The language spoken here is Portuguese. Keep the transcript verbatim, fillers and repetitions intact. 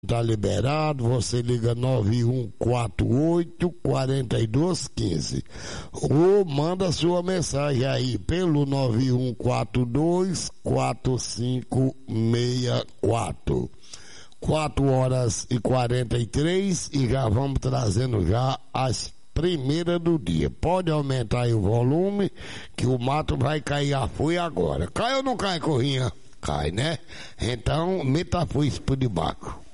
Tá liberado, você liga nove um quatro oito, quatro dois um cinco ou manda sua mensagem aí pelo nove um quatro dois, quatro cinco seis quatro. quatro horas e quarenta e três e já vamos trazendo já as primeiras do dia. Pode aumentar aí o volume que o mato vai cair a folha agora. Cai ou não cai, Corrinha? Cai, né? Então, meta a foice por debaixo.